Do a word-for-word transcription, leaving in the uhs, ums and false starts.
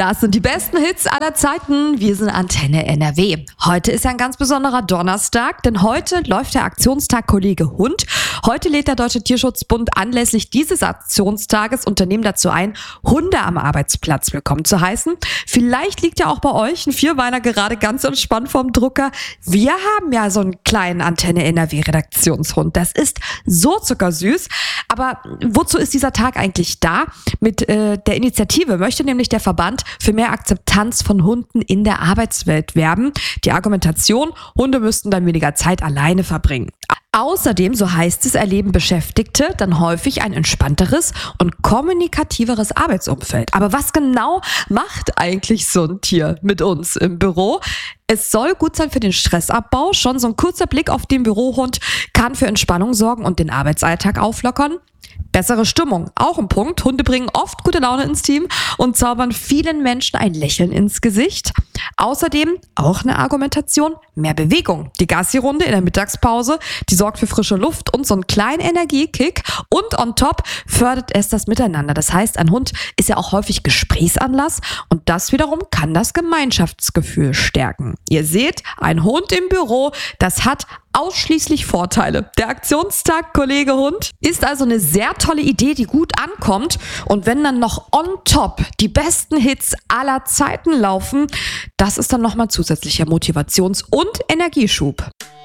Das sind die besten Hits aller Zeiten. Wir sind Antenne N R W. Heute ist ja ein ganz besonderer Donnerstag, denn heute läuft der Aktionstag Kollege Hund. Heute lädt der Deutsche Tierschutzbund anlässlich dieses Aktionstages Unternehmen dazu ein, Hunde am Arbeitsplatz willkommen zu heißen. Vielleicht liegt ja auch bei euch ein Vierbeiner gerade ganz entspannt vorm Drucker. Wir haben ja so einen kleinen Antenne N R W Redaktionshund. Das ist so zuckersüß. Aber wozu ist dieser Tag eigentlich da? Mit äh, der Initiative möchte nämlich der Verband für mehr Akzeptanz von Hunden in der Arbeitswelt werben. Die Argumentation, Hunde müssten dann weniger Zeit alleine verbringen. Außerdem, so heißt es, erleben Beschäftigte dann häufig ein entspannteres und kommunikativeres Arbeitsumfeld. Aber was genau macht eigentlich so ein Tier mit uns im Büro? Es soll gut sein für den Stressabbau. Schon so ein kurzer Blick auf den Bürohund kann für Entspannung sorgen und den Arbeitsalltag auflockern. Bessere Stimmung, auch ein Punkt. Hunde bringen oft gute Laune ins Team und zaubern vielen Menschen ein Lächeln ins Gesicht. Außerdem, auch eine Argumentation, mehr Bewegung. Die Gassi-Runde in der Mittagspause, die sorgt für frische Luft und so einen kleinen Energiekick. Und on top fördert es das Miteinander. Das heißt, ein Hund ist ja auch häufig Gesprächsanlass und das wiederum kann das Gemeinschaftsgefühl stärken. Ihr seht, ein Hund im Büro, das hat ausschließlich Vorteile. Der Aktionstag Kollege Hund ist also eine sehr tolle Idee, die gut ankommt. Und wenn dann noch on top die besten Hits aller Zeiten laufen, das ist dann nochmal zusätzlicher Motivations- und Energieschub.